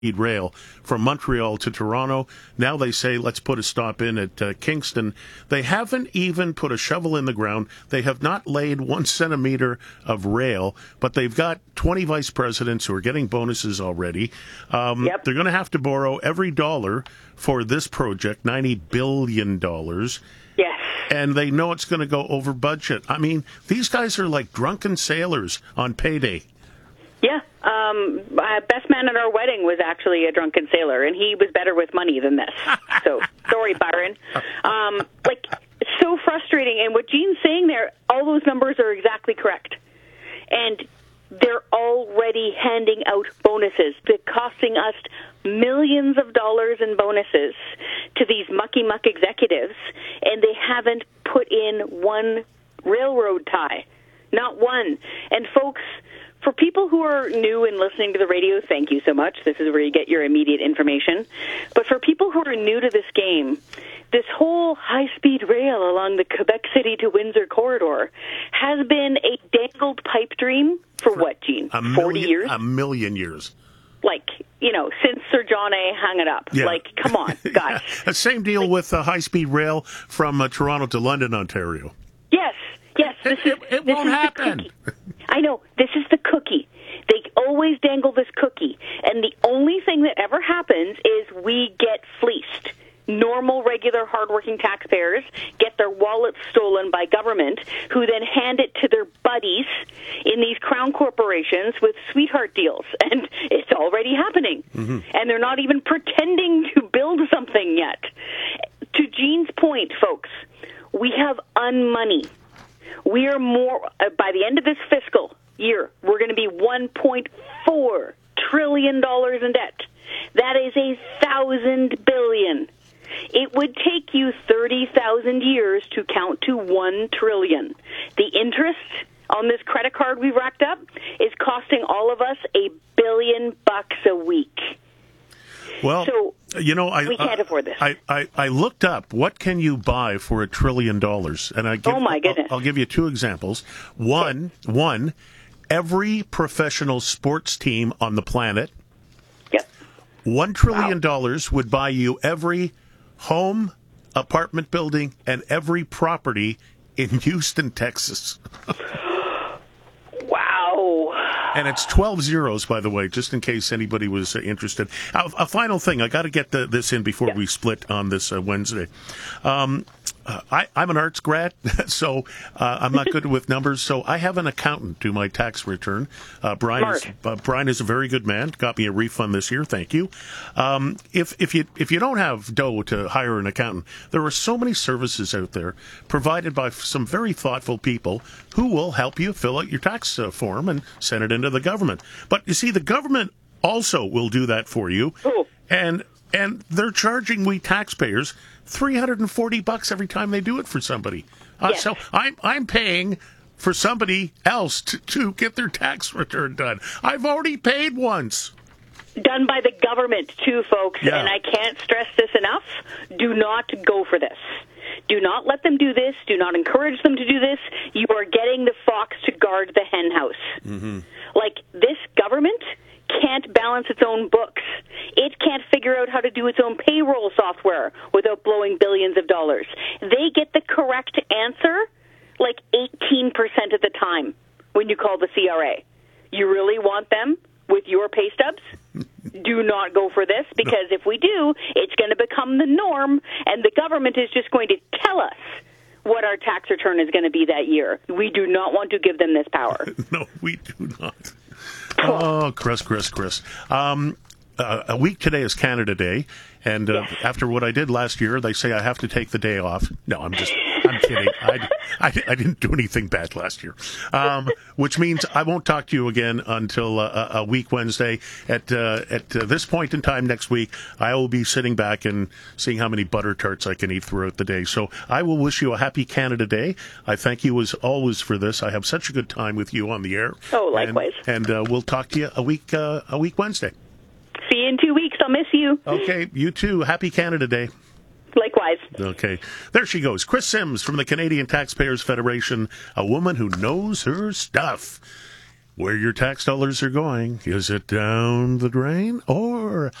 rail from Montreal to Toronto. Now they say, let's put a stop in at Kingston. They haven't even put a shovel in the ground. They have not laid 1 centimeter of rail, but they've got 20 vice presidents who are getting bonuses already. They're going to have to borrow every dollar for this project, $90 billion. Yes. And they know it's going to go over budget. I mean, these guys are like drunken sailors on payday. Yeah. Best man at our wedding was actually a drunken sailor, and he was better with money than this. So, sorry, Byron. It's so frustrating. And what Jean's saying there, all those numbers are exactly correct. And they're already handing out bonuses. They're costing us millions of dollars in bonuses to these mucky-muck executives, and they haven't put in one railroad tie. Not one. And folks, for people who are new and listening to the radio, thank you so much. This is where you get your immediate information. But for people who are new to this game, this whole high-speed rail along the Quebec City to Windsor corridor has been a dangled pipe dream for what, Gene? 40 years? A million years. Since Sir John A. hung it up. Yeah. Come on, guys. The same deal with high-speed rail from Toronto to London, Ontario. Yes. It won't happen. I know. This is the cookie. They always dangle this cookie. And the only thing that ever happens is we get fleeced. Normal, regular, hardworking taxpayers get their wallets stolen by government, who then hand it to their buddies in these crown corporations with sweetheart deals. And it's already happening. Mm-hmm. And they're not even pretending to build something yet. To Jean's point, folks, we have unmoney. We are more, by the end of this fiscal year, we're going to be $1.4 trillion in debt. That is 1,000 billion. It would take you 30,000 years to count to 1 trillion. The interest on this credit card we've racked up is costing all of us $1 billion a week. Well, so we can't afford this. I looked up what can you buy for $1 trillion, and oh my goodness! I'll give you two examples. One, every professional sports team on the planet. Yep. $1 trillion would buy you every home, apartment building, and every property in Houston, Texas. Wow. And it's 12 zeros, by the way, just in case anybody was interested. A final thing, I got to get this in before we split on this Wednesday. I'm an arts grad, so I'm not good with numbers. So I have an accountant do my tax return. Brian is a very good man. Got me a refund this year. Thank you. If you don't have dough to hire an accountant, there are so many services out there provided by some very thoughtful people who will help you fill out your tax form and send it into the government. But you see, the government also will do that for you, and they're charging we taxpayers $340 every time they do it for somebody. Yes. So I'm paying for somebody else to get their tax return done. I've already paid once. Done by the government, too, folks. Yeah. And I can't stress this enough. Do not go for this. Do not let them do this. Do not encourage them to do this. You are getting the fox to guard the hen house. Mm-hmm. This government can't balance its own books. It can't figure out how to do its own payroll software without blowing billions of dollars. They get the correct answer 18% of the time when you call the CRA. You really want them with your pay stubs? Do not go for this, because if we do, it's going to become the norm, and the government is just going to tell us what our tax return is going to be that year. We do not want to give them this power. No, we do not. Oh, Chris. A week today is Canada Day, and after what I did last year, they say I have to take the day off. No, I'm kidding. I didn't do anything bad last year, which means I won't talk to you again until a week Wednesday. At this point in time next week, I will be sitting back and seeing how many butter tarts I can eat throughout the day. So I will wish you a happy Canada Day. I thank you as always for this. I have such a good time with you on the air. Oh, likewise. And we'll talk to you a week Wednesday. See you in 2 weeks. I'll miss you. Okay, you too. Happy Canada Day. Likewise. Okay. There she goes. Chris Sims from the Canadian Taxpayers Federation, a woman who knows her stuff. Where your tax dollars are going, is it down the drain or